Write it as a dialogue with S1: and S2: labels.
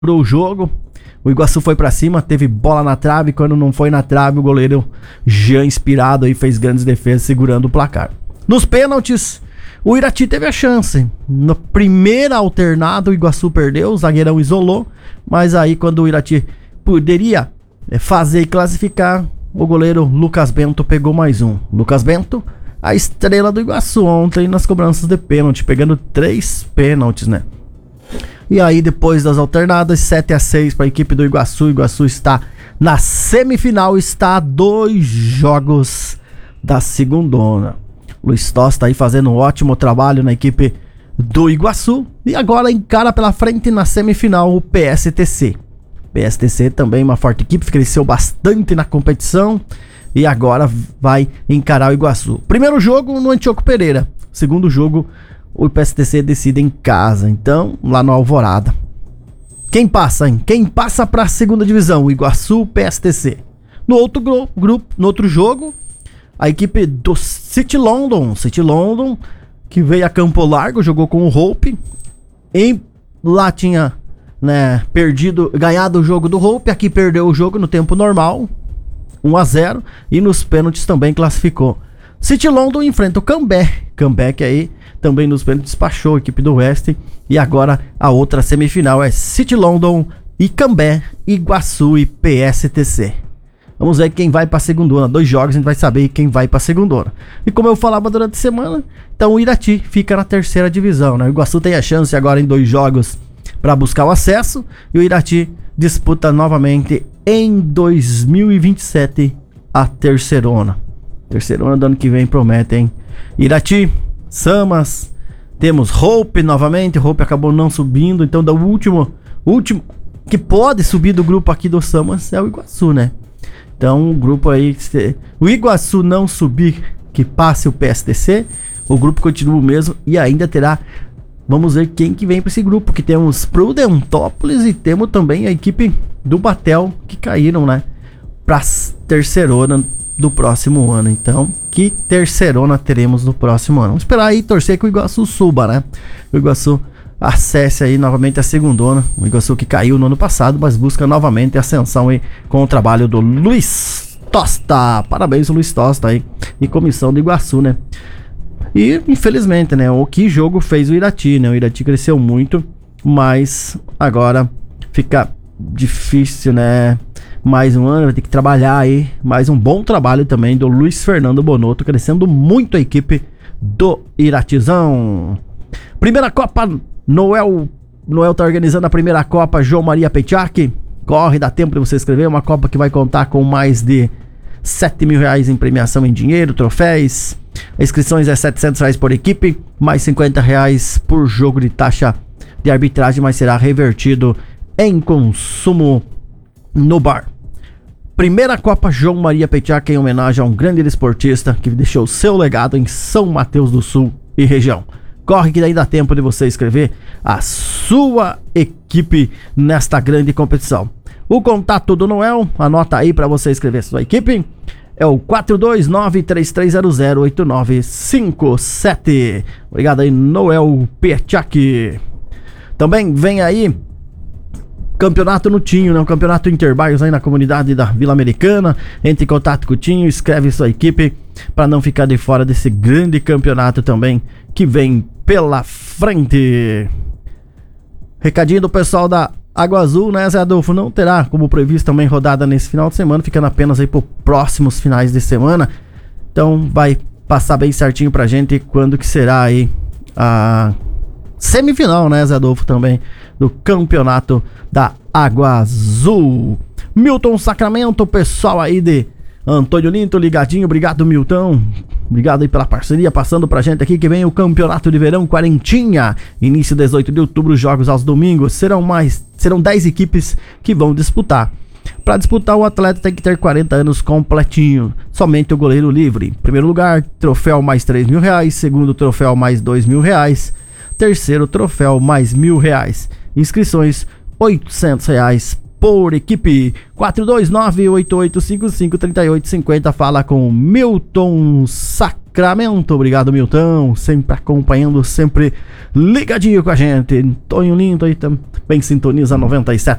S1: o jogo. O Iguaçu foi pra cima, teve bola na trave. Quando não foi na trave, o goleiro Jean, inspirado aí, fez grandes defesas segurando o placar. Nos pênaltis, o Irati teve a chance. Na primeira alternada, o Iguaçu perdeu, o zagueirão isolou. Mas aí, quando o Irati poderia fazer e classificar, o goleiro Lucas Bento pegou mais um. Lucas Bento, a estrela do Iguaçu ontem nas cobranças de pênalti, pegando 3 pênaltis, né? E aí, depois das alternadas, 7-6 para a equipe do Iguaçu. O Iguaçu está na semifinal, está a 2 jogos da segundona. Luiz Tosta está aí fazendo um ótimo trabalho na equipe do Iguaçu. E agora encara pela frente na semifinal o PSTC. PSTC também uma forte equipe, cresceu bastante na competição. E agora vai encarar o Iguaçu. Primeiro jogo no Antioco Pereira. Segundo jogo, o PSTC decide em casa, então, lá no Alvorada. Quem passa, hein? Quem passa para a segunda divisão? O Iguaçu, PSTC. No outro grupo, no outro jogo, a equipe do City London, que veio a Campo Largo, jogou com o Hope. Lá tinha, né, ganhado o jogo do Hope, aqui perdeu o jogo no tempo normal, 1-0, e nos pênaltis também classificou. City London enfrenta o Cambé. Cambé que aí também nos pênaltis despachou a equipe do Oeste. E agora a outra semifinal é City London e Cambé, Iguaçu e PSTC. Vamos ver quem vai para a segundona. 2 jogos a gente vai saber quem vai para a segundona. E como eu falava durante a semana, então o Irati fica na terceira divisão, né? O Iguaçu tem a chance agora em 2 jogos para buscar o acesso. E o Irati disputa novamente em 2027 a terceirona. Terceirona do ano que vem promete, hein? Irati, Samas, temos Hope novamente. Hope acabou não subindo, então o último que pode subir do grupo aqui do Samas é o Iguaçu, né? Então o grupo aí, se o Iguaçu não subir, que passe o PSTC, o grupo continua o mesmo e ainda terá. Vamos ver quem que vem para esse grupo, que temos Prudentópolis e temos também a equipe do Batel, que caíram, né, para terceirona do próximo ano. Então, que terceirona teremos no próximo ano? Vamos esperar aí, torcer que o Iguaçu suba, né? O Iguaçu acesse aí novamente a segundona. O Iguaçu que caiu no ano passado, mas busca novamente a ascensão aí com o trabalho do Luiz Tosta. Parabéns, Luiz Tosta aí e comissão do Iguaçu, né? E infelizmente, né, o que jogo fez o Irati, né? O Irati cresceu muito, mas agora fica difícil, né? Mais um ano, vai ter que trabalhar aí. Mais um bom trabalho também do Luiz Fernando Bonotto, crescendo muito a equipe do Iratizão. Primeira Copa, Noel tá organizando a primeira Copa João Maria Petiac. Corre, dá tempo de você escrever. Uma Copa que vai contar com mais de 7 mil reais em premiação em dinheiro, troféus. Inscrições é R$700 por equipe, mais R$50 por jogo de taxa de arbitragem, mas será revertido em consumo no bar. Primeira Copa João Maria Petiac em homenagem a um grande desportista que deixou seu legado em São Mateus do Sul e região. Corre que daí dá tempo de você escrever a sua equipe nesta grande competição. O contato do Noel, anota aí para você escrever sua equipe, é o 429-3300-8957. Obrigado aí, Noel Petiac. Também vem aí Campeonato no Tinho, né? Um campeonato interbairros aí na comunidade da Vila Americana. Entre em contato com o Tinho, escreve sua equipe para não ficar de fora desse grande campeonato também que vem pela frente. Recadinho do pessoal da Água Azul, né, Zé Adolfo? Não terá, como previsto, também rodada nesse final de semana, ficando apenas aí por próximos finais de semana. Então vai passar bem certinho pra gente quando que será aí a semifinal, né, Zé Adolfo, também do campeonato da Água Azul. Milton Sacramento, pessoal aí de Antônio Linto, ligadinho, obrigado, Milton. Obrigado aí pela parceria, passando pra gente aqui que vem o Campeonato de Verão Quarentinha. Início 18 de outubro, jogos aos domingos. Serão 10 equipes que vão disputar. Para disputar, o atleta tem que ter 40 anos completinho. Somente o goleiro livre. Primeiro lugar, troféu mais R$3.000. Segundo troféu mais R$2.000. Terceiro troféu mais R$1.000. Inscrições R$800 por equipe. 429-8855-3850. Fala com Milton Sacramento. Sacramento. Obrigado, Milton, sempre acompanhando, sempre ligadinho com a gente. Tonho Lindo aí também sintoniza